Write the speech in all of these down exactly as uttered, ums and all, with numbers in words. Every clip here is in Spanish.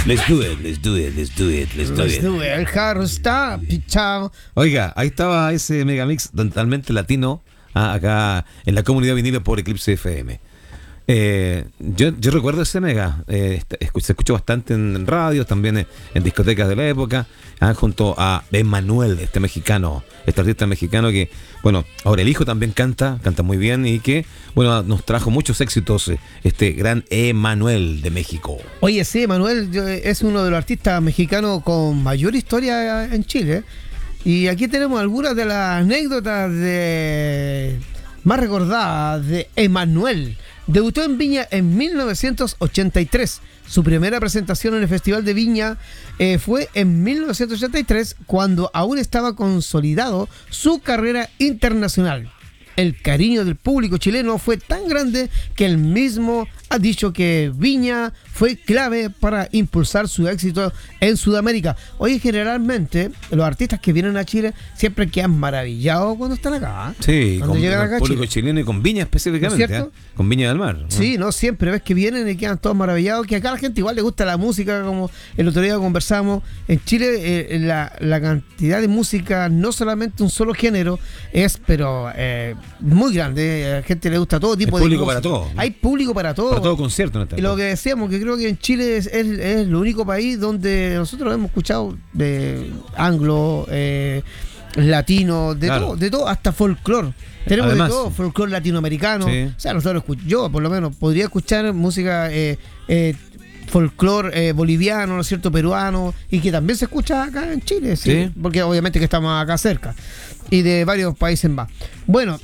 Let's do it, let's do it, let's do it, let's do Let's it. do it. El jarro está pichado. Oiga, ahí estaba ese megamix totalmente latino, ah, acá en la comunidad vinilo por Eclipse F M. Eh, yo, yo recuerdo ese mega, eh, escu- se escuchó bastante en radios, también en, en discotecas de la época, ah, junto a Emmanuel, este mexicano, este artista mexicano que, bueno, ahora el hijo también canta, canta muy bien y que, bueno, nos trajo muchos éxitos, eh, este gran Emmanuel de México. Oye, sí, Manuel yo- es uno de los artistas mexicanos con mayor historia en Chile. Y aquí tenemos algunas de las anécdotas de más recordadas de Emmanuel. Debutó en Viña en mil novecientos ochenta y tres. Su primera presentación en el Festival de Viña eh, fue en mil novecientos ochenta y tres, cuando aún estaba consolidado su carrera internacional. El cariño del público chileno fue tan grande que él mismo ha dicho que Viña fue clave para impulsar su éxito en Sudamérica. Oye, generalmente los artistas que vienen a Chile siempre quedan maravillados cuando están acá. ¿eh? Sí, Cuando con, llegan con acá a el público Chile. chileno y con Viña específicamente, ¿No es cierto? ¿eh? Con Viña del Mar, ¿no? Sí, no, siempre ves que vienen y quedan todos maravillados, que acá a la gente igual le gusta la música, como el otro día conversamos. En Chile eh, la, la cantidad de música, no solamente un solo género, es pero eh, muy grande. A la gente le gusta todo tipo Hay de público música. para todo, ¿no? Hay público para todo. Para todo concierto, ¿no? Y lo que decíamos, que creo que en Chile es, es, es el único país donde nosotros hemos escuchado de anglo, eh, latino, de Claro. todo, de todo, hasta folclore. Tenemos Además, de todo, folclore latinoamericano. sí. O sea, nosotros escuch- yo por lo menos podría escuchar música eh, eh, folclore eh, boliviano, ¿no es cierto?, peruano, y que también se escucha acá en Chile, sí, Sí. porque obviamente que estamos acá cerca, y de varios países más. Bueno,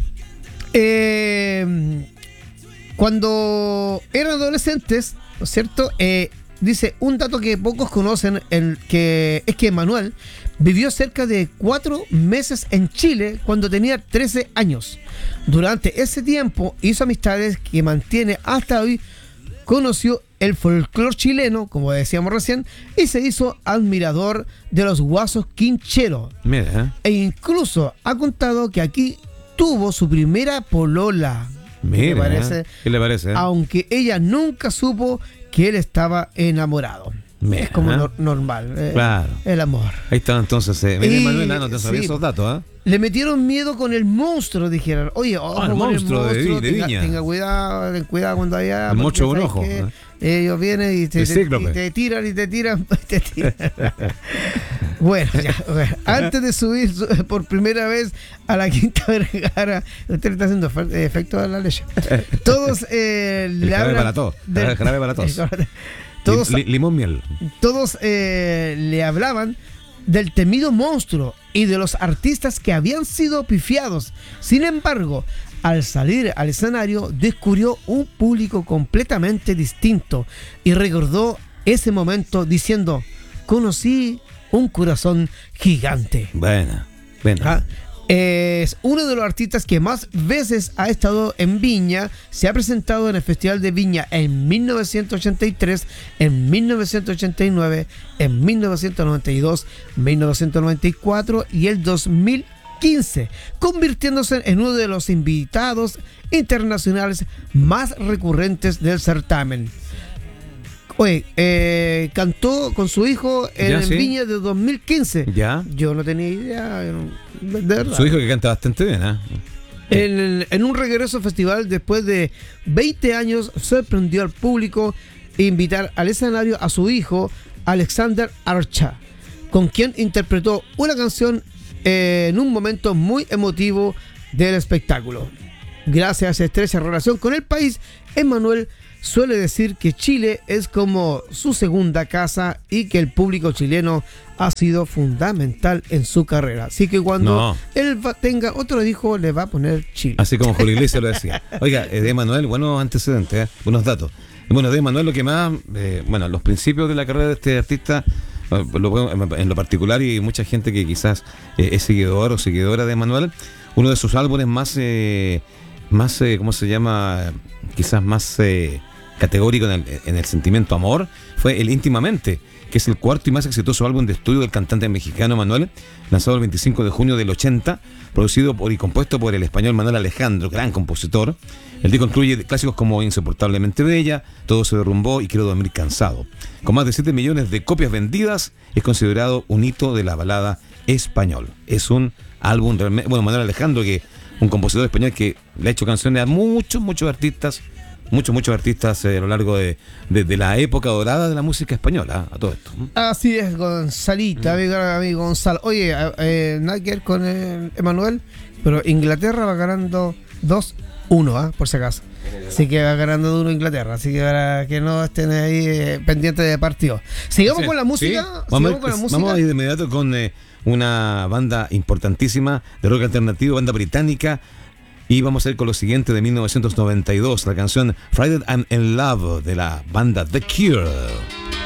eh, cuando eran adolescentes, ¿no es cierto?, eh, dice un dato que pocos conocen, el que es que Emmanuel vivió cerca de cuatro meses en Chile cuando tenía trece años. Durante ese tiempo hizo amistades que mantiene hasta hoy. Conoció el folclore chileno, como decíamos recién, y se hizo admirador de los guasos quincheros. Mira, E incluso ha contado que aquí tuvo su primera polola. mira, ¿Qué le parece? ¿qué le parece? Aunque ella nunca supo que él estaba enamorado. Mira. Es como nor- normal. eh, Claro. El amor. Ahí está entonces. Eh, mira, Y- Manuel, ah, no te sabía sí. esos datos, ¿ah? Le metieron miedo con el monstruo, dijeron. Oye, ojo Ah, el con monstruo de Vi- de tenga, Viña. tenga cuidado, ten cuidado cuando haya. El porque monstruo con sabes ojo, que ¿eh? Ellos vienen y te, El te- cíclope. y te tiran y te tiran. y te tiran. Bueno, ya, bueno, antes de subir su- por primera vez a la Quinta Vergara, usted le está haciendo efe- efecto a la leche. Todos eh, El le jarabe hablan para tos, del- el jarabe para tos. Todos, Lim- limón miel. todos eh, le hablaban del temido monstruo y de los artistas que habían sido pifiados. Sin embargo, al salir al escenario, descubrió un público completamente distinto y recordó ese momento diciendo: conocí un corazón gigante. Buena, buena. Ah, Es uno de los artistas que más veces ha estado en Viña. Se ha presentado en el Festival de Viña en mil novecientos ochenta y tres, en mil novecientos ochenta y nueve, en mil novecientos noventa y dos, mil novecientos noventa y cuatro y el dos mil quince, convirtiéndose en uno de los invitados internacionales más recurrentes del certamen. Oye, eh, cantó con su hijo en Ya, sí. Viña de dos mil quince. Ya. Yo no tenía idea, yo no- de verdad. Su hijo que canta bastante bien, ¿ah? En, el- en un regreso festival después de veinte años, sorprendió al público e invitar al escenario a su hijo, Alexander Archa, con quien interpretó una canción eh, en un momento muy emotivo del espectáculo. Gracias a esa estrecha relación con el país, Emmanuel suele decir que Chile es como su segunda casa y que el público chileno ha sido fundamental en su carrera. Así que cuando No. él va- tenga otro hijo, le va a poner Chile. Así como Julio Iglesias lo decía. Oiga, eh, de Manuel, buenos antecedentes, ¿eh? Buenos datos. Bueno, de Manuel lo que más, eh, bueno, los principios de la carrera de este artista, eh, lo veo en lo particular, y mucha gente que quizás eh, es seguidor o seguidora de Manuel, uno de sus álbumes más, eh, más eh, ¿cómo se llama? Quizás más... Eh, categórico en el, en el sentimiento amor, fue el Íntimamente, que es el cuarto y más exitoso álbum de estudio del cantante mexicano Manuel, lanzado el veinticinco de junio del ochenta, producido por y compuesto por el español Manuel Alejandro, gran compositor. El disco incluye clásicos como Insoportablemente Bella, Todo se derrumbó y Quiero dormir cansado. Con más de siete millones de copias vendidas, es considerado un hito de la balada español. Es un álbum realmente... Bueno, Manuel Alejandro, que un compositor español que le ha hecho canciones a muchos, muchos artistas, muchos, muchos artistas eh, a lo largo de, de, de la época dorada de la música española, a todo esto. Así es, Gonzalita, amigo, amigo Gonzalo. Oye, eh, nada que ver con eh, Emanuel, pero Inglaterra va ganando dos uno, ¿ah? Por si acaso. Así que va ganando de uno Inglaterra, así que para que no estén ahí eh, pendientes de partido. Sigamos sí, con la música. Sí. Vamos, con la música. Vamos a ir de inmediato con eh, una banda importantísima de rock alternativo, banda británica. Y vamos a ir con lo siguiente de mil novecientos noventa y dos, la canción Friday I'm in Love de la banda The Cure.